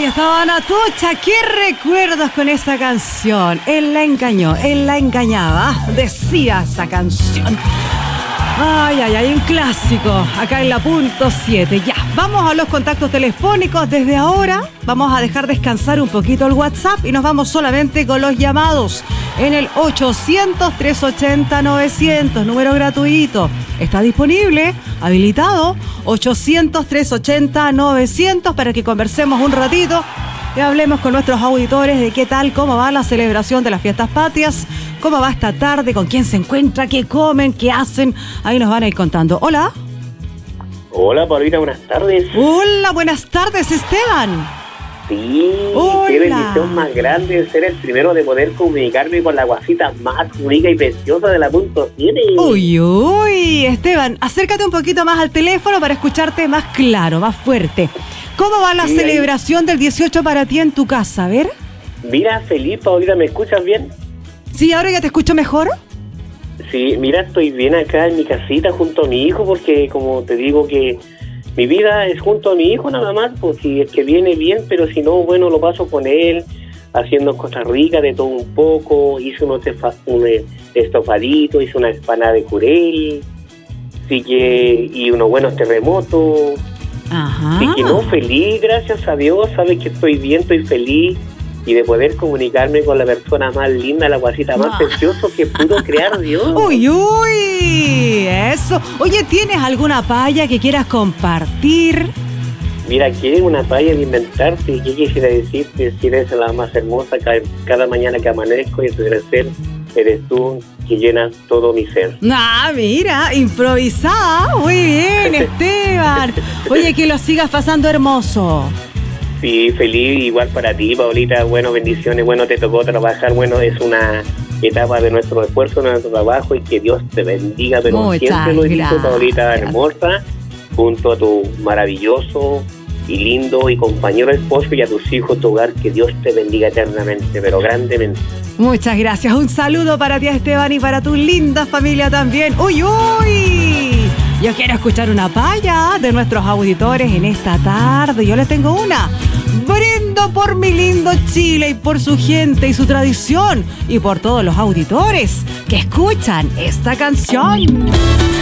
Esteban Atocha, ¿qué recuerdos con esa canción? Él la engañó, él la engañaba, decía esa canción. Ay, un clásico, acá en la punto 7. Ya, vamos a los contactos telefónicos. Desde ahora vamos a dejar descansar un poquito el WhatsApp y nos vamos solamente con los llamados en el 800-380-900, número gratuito. Está disponible, habilitado, 800-380-900 para que conversemos un ratito y hablemos con nuestros auditores de qué tal, cómo va la celebración de las fiestas patrias, cómo va esta tarde, con quién se encuentra, qué comen, qué hacen. Ahí nos van a ir contando. Hola. Hola, Paulita, buenas tardes. Hola, buenas tardes, Esteban. Sí, hola. Qué bendición más grande ser el primero de poder comunicarme con la guasita más única y preciosa de la punto 7. Uy, Esteban, acércate un poquito más al teléfono para escucharte más claro, más fuerte. ¿Cómo va la celebración del 18 para ti en tu casa? A ver. Mira, feliz, Paulita, ¿me escuchas bien? Sí, ahora ya te escucho mejor. Sí, mira, estoy bien acá en mi casita junto a mi hijo porque, como te digo, que mi vida es junto a mi hijo nada más, pues si es que viene bien, pero si no, bueno, lo paso con él, haciendo cosas ricas, de todo un poco. Hice un estofadito, hice una empanada de jurel, así que, y unos buenos terremotos. Ajá. Así que no, feliz, gracias a Dios, sabes que estoy bien, estoy feliz. Y de poder comunicarme con la persona más linda, la guasita más preciosa que pudo crear Dios. Uy, eso. Oye, ¿tienes alguna paya que quieras compartir? Mira, ¿quieres una paya de inventarte? ¿Qué quisiera decirte? Si eres la más hermosa, cada mañana que amanezco y atardecer, eres tú que llenas todo mi ser. Ah, mira, improvisada. Muy bien, Esteban. Oye, que lo sigas pasando hermoso. Sí, feliz, igual para ti, Paulita. Bueno, bendiciones. Bueno, te tocó trabajar. Bueno, es una etapa de nuestro esfuerzo, de nuestro trabajo, y que Dios te bendiga. Pero muchas siempre lo digo, Paulita hermosa, junto a tu maravilloso y lindo y compañero esposo y a tus hijos, tu hogar, que Dios te bendiga eternamente, pero grandemente. Muchas gracias. Un saludo para ti, Esteban, y para tu linda familia también. ¡Uy! Yo quiero escuchar una paya de nuestros auditores en esta tarde. Yo les tengo una. Brindo por mi lindo Chile y por su gente y su tradición y por todos los auditores que escuchan esta canción.